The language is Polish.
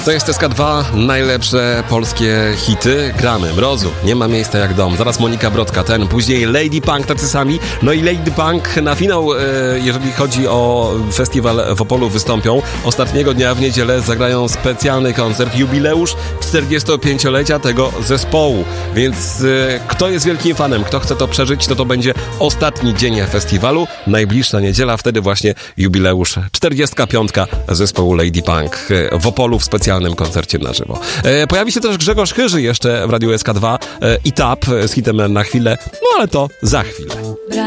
To jest SK2, najlepsze polskie hity. Gramy, Mrozu, nie ma miejsca jak dom. Zaraz Monika Brodka, później Lady Punk, tacy sami. No i Lady Punk na finał, jeżeli chodzi o festiwal w Opolu, wystąpią. Ostatniego dnia w niedzielę zagrają specjalny koncert, jubileusz 45-lecia tego zespołu. Więc kto jest wielkim fanem, kto chce to przeżyć, to będzie ostatni dzień festiwalu. Najbliższa niedziela, wtedy właśnie jubileusz 45 zespołu Lady Punk w Opolu w specjalnym koncercie na żywo. Pojawi się też Grzegorz Chyży jeszcze w Radiu SK2 i TAP z hitem Na chwilę, no ale to za chwilę.